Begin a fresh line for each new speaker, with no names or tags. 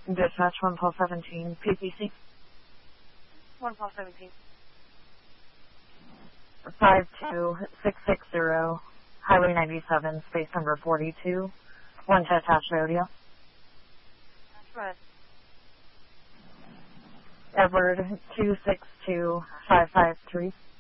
Dispatch 11217, PPC.
11217.
52660, Highway 97, space number 42, 1 to attach rodeo.
That's right.
Edward 262553.